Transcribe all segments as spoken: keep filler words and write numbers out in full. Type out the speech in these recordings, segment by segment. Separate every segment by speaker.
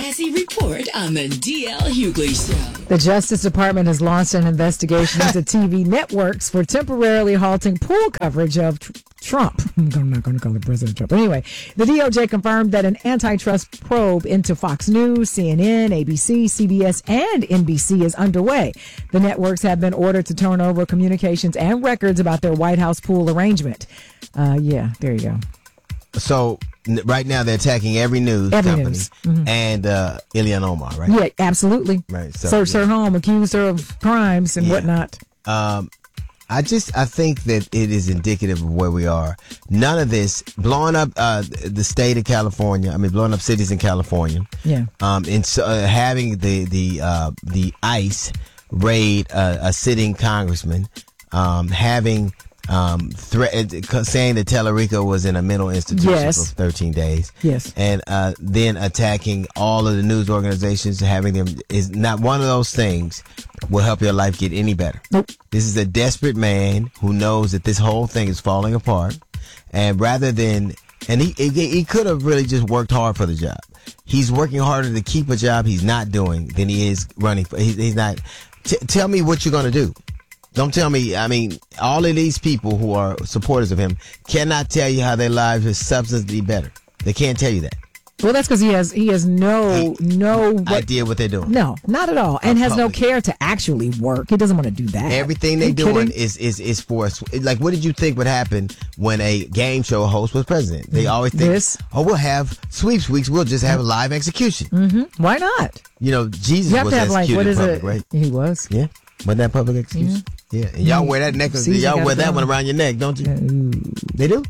Speaker 1: Jazzy Report on the D L Hughley Show.
Speaker 2: The Justice Department has launched an investigation into T V networks for temporarily halting pool coverage of tr- Trump. I'm not going to call it President Trump. Anyway, the D O J confirmed that an antitrust probe into Fox News, C N N, A B C, C B S, and N B C is underway. The networks have been ordered to turn over communications and records about their White House pool arrangement. Uh, yeah, there you go.
Speaker 3: So n- right now they're attacking every news
Speaker 2: Every
Speaker 3: company
Speaker 2: news. Mm-hmm.
Speaker 3: and uh, Ilhan Omar, right?
Speaker 2: Yeah, absolutely.
Speaker 3: Right. So,
Speaker 2: Searched
Speaker 3: yeah.
Speaker 2: her home, accused her of crimes and
Speaker 3: Yeah.
Speaker 2: whatnot.
Speaker 3: Um, I just I think that it is indicative of where we are. None of this blowing up uh, the state of California. I mean, blowing up cities in California.
Speaker 2: Yeah.
Speaker 3: Um, and so, uh, having the the uh, the ICE raid uh, a sitting congressman. Um, having um, threat saying that Tellerico was in a mental institution
Speaker 2: Yes.
Speaker 3: for thirteen days.
Speaker 2: Yes.
Speaker 3: And uh, then attacking all of the news organizations, having them is not one of those things will help your life get any better.
Speaker 2: Nope.
Speaker 3: This is a desperate man who knows that this whole thing is falling apart, and rather than and he he, he could have really just worked hard for the job. He's working harder to keep a job he's not doing than he is running for. He, he's not. T- tell me what you're going to do. Don't tell me, I mean, all of these people who are supporters of him cannot tell you how their lives are substantially better. They can't tell you that.
Speaker 2: Well, that's because he has he has no
Speaker 3: He-
Speaker 2: no what,
Speaker 3: Idea what they're doing.
Speaker 2: no, not at all, and
Speaker 3: Uh,
Speaker 2: has no
Speaker 3: public.
Speaker 2: care to actually work. He doesn't want to do that.
Speaker 3: Everything
Speaker 2: Are
Speaker 3: they're
Speaker 2: you
Speaker 3: doing
Speaker 2: kidding?
Speaker 3: is, is, is for us. Like, what did you think would happen when a game show host was president? They always think,
Speaker 2: This.
Speaker 3: oh, we'll have sweeps weeks. We'll just have a live execution.
Speaker 2: Mm-hmm. Why not?
Speaker 3: You know, Jesus
Speaker 2: You have
Speaker 3: was
Speaker 2: to have like
Speaker 3: executed
Speaker 2: what
Speaker 3: in
Speaker 2: is
Speaker 3: public,
Speaker 2: it?
Speaker 3: right?
Speaker 2: He was.
Speaker 3: Yeah. Wasn't that public execution? Yeah. And y'all wear that necklace.
Speaker 2: Caesar
Speaker 3: Y'all
Speaker 2: got
Speaker 3: wear
Speaker 2: it
Speaker 3: that
Speaker 2: going.
Speaker 3: one around your neck, don't you? They do?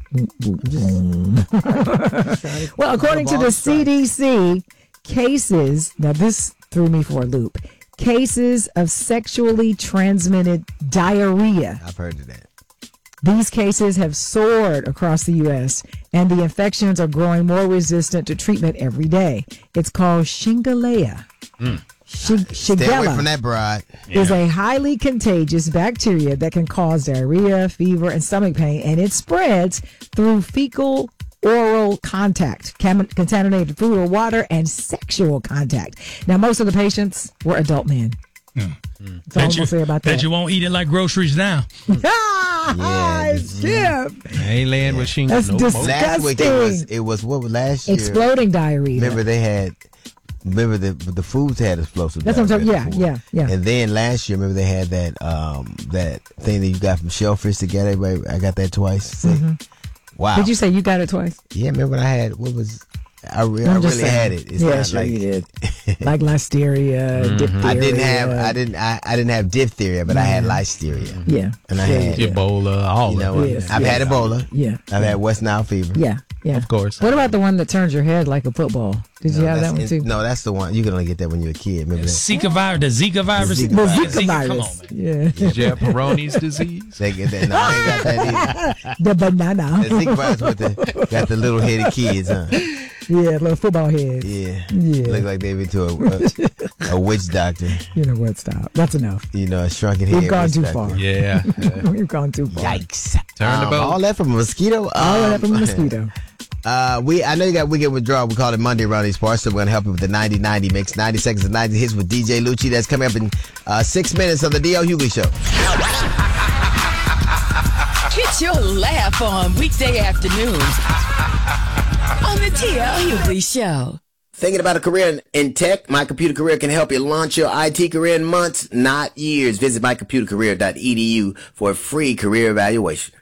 Speaker 2: Well, according to the C D C, cases, now this threw me for a loop, cases of sexually transmitted diarrhea.
Speaker 3: I've heard of that.
Speaker 2: These cases have soared across the U S, and the infections are growing more resistant to treatment every day. It's called Shigella. Shig-
Speaker 3: Stay away
Speaker 2: Shigella
Speaker 3: from that bride.
Speaker 2: is a highly contagious bacteria that can cause diarrhea, fever, and stomach pain, and it spreads through fecal oral contact, cam- contaminated food or water, and sexual contact. Now, most of the patients were adult men. That's all I'm
Speaker 4: Bet
Speaker 2: going
Speaker 4: you,
Speaker 2: to say about
Speaker 4: bet
Speaker 2: that.
Speaker 4: you won't eat it like groceries now.
Speaker 2: Ah,
Speaker 3: Yeah,
Speaker 2: Skip.
Speaker 5: I ain't laying with shingles
Speaker 2: That's
Speaker 5: no
Speaker 2: dis-
Speaker 5: more.
Speaker 3: Last week it
Speaker 2: Disgusting.
Speaker 3: was, it was what was last year?
Speaker 2: Exploding diarrhea.
Speaker 3: Remember they had, remember the the foods had explosive.
Speaker 2: That's what I'm
Speaker 3: diarrhea
Speaker 2: talking- yeah,
Speaker 3: before.
Speaker 2: yeah, yeah.
Speaker 3: And then last year, remember they had that um that thing that you got from Shellfish together. Everybody, I got that twice. Sick. Wow.
Speaker 2: Did you say you got it twice?
Speaker 3: Yeah, remember when I had what was I, re-
Speaker 2: I'm
Speaker 3: I
Speaker 2: just
Speaker 3: really
Speaker 2: saying.
Speaker 3: had it. It's
Speaker 2: yeah,
Speaker 3: not
Speaker 2: sure
Speaker 3: like
Speaker 2: you did. Like listeria, diphtheria.
Speaker 3: I didn't have I didn't I, I didn't have diphtheria, but I had listeria.
Speaker 2: Yeah.
Speaker 3: And I
Speaker 2: sure
Speaker 3: had
Speaker 2: you did.
Speaker 5: Ebola, all
Speaker 3: you know
Speaker 5: of it.
Speaker 2: Yes,
Speaker 3: I've
Speaker 2: yes.
Speaker 3: had Ebola.
Speaker 2: Yeah.
Speaker 3: I've had West Nile fever.
Speaker 2: Yeah. Yeah.
Speaker 5: Of course.
Speaker 2: What about the one that turns your head like a football? Did you
Speaker 3: No,
Speaker 2: have that
Speaker 3: that's-
Speaker 2: one too?
Speaker 3: No, that's the one. You can only get that when you're a kid. Remember that?
Speaker 4: Zika virus, the Zika virus.
Speaker 3: The
Speaker 2: The
Speaker 3: Zika
Speaker 2: Zika
Speaker 4: Come on,
Speaker 2: virus.
Speaker 4: man.
Speaker 2: Yeah.
Speaker 5: Did you have Peyronie's disease?
Speaker 3: They get that. No, I ain't got that either.
Speaker 2: The banana.
Speaker 3: The Zika virus with the got the little headed kids, huh?
Speaker 2: Yeah, little football head.
Speaker 3: Yeah.
Speaker 2: Yeah.
Speaker 3: Look like they've been to a, a, a witch doctor.
Speaker 2: You know what? Stop. That's enough.
Speaker 3: You know, a shrunken head.
Speaker 2: We've gone
Speaker 3: witch
Speaker 2: too
Speaker 3: doctor.
Speaker 2: far.
Speaker 5: Yeah.
Speaker 2: We've gone too far.
Speaker 3: Yikes.
Speaker 5: Turn the
Speaker 3: Um,
Speaker 5: boat.
Speaker 3: All that from a mosquito?
Speaker 2: All of that
Speaker 3: Um,
Speaker 2: from a mosquito.
Speaker 3: Uh, we I know you got Weekend Withdrawal. We call it Monday around these parts, so we're going to help you with the ninety ninety mix. ninety seconds of ninety hits with D J Lucci. That's coming up in uh, six minutes on the D L Hughley Show.
Speaker 1: Get your laugh on weekday afternoons on the D L Hughley Show.
Speaker 3: Thinking about a career in, in tech? My Computer Career can help you launch your I T career in months, not years. Visit my computer career dot e d u for a free career evaluation.